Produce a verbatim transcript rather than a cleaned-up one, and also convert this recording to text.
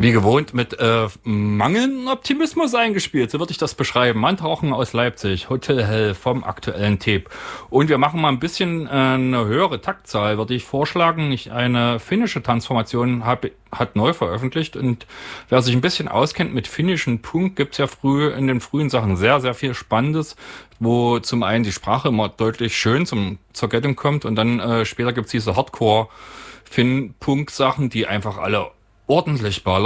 Wie gewohnt mit äh, mangelndem Optimismus eingespielt, so würde ich das beschreiben. Mantauchen aus Leipzig, Hotel Hell vom aktuellen Tape. Und wir machen mal ein bisschen äh, eine höhere Taktzahl, würde ich vorschlagen. Ich eine finnische Transformation hab, hat neu veröffentlicht. Und wer sich ein bisschen auskennt mit finnischen Punk, gibt's ja früh in den frühen Sachen sehr, sehr viel Spannendes, wo zum einen die Sprache immer deutlich schön zum, zur Geltung kommt. Und dann äh, später gibt's diese Hardcore-Finn-Punk-Sachen, die einfach alle ordentlich ballern.